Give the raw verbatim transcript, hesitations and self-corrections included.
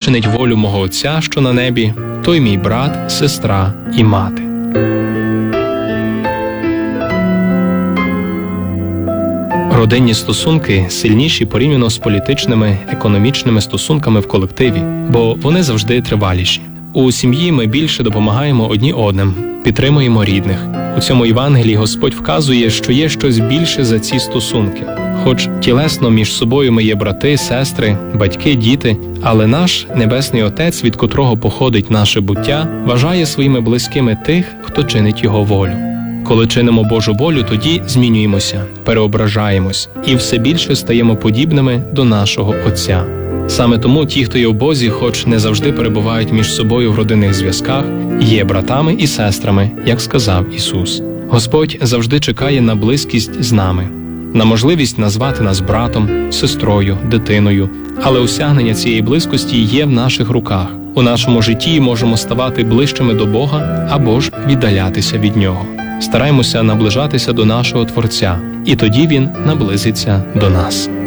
чинить волю мого Отця, що на небі, той мій брат, сестра і мати. Родинні стосунки сильніші порівняно з політичними, економічними стосунками в колективі, бо вони завжди триваліші. У сім'ї ми більше допомагаємо одні одним, підтримуємо рідних. У цьому Євангелії Господь вказує, що є щось більше за ці стосунки. Хоч тілесно між собою ми є брати, сестри, батьки, діти, але наш Небесний Отець, від котрого походить наше буття, вважає своїми близькими тих, хто чинить Його волю. Коли чинимо Божу волю, тоді змінюємося, переображаємось і все більше стаємо подібними до нашого Отця. Саме тому ті, хто є в Бозі, хоч не завжди перебувають між собою в родинних зв'язках, є братами і сестрами, як сказав Ісус. Господь завжди чекає на близькість з нами, на можливість назвати нас братом, сестрою, дитиною, але осягнення цієї близькості є в наших руках. У нашому житті можемо ставати ближчими до Бога або ж віддалятися від Нього. Стараємося наближатися до нашого Творця, і тоді Він наблизиться до нас.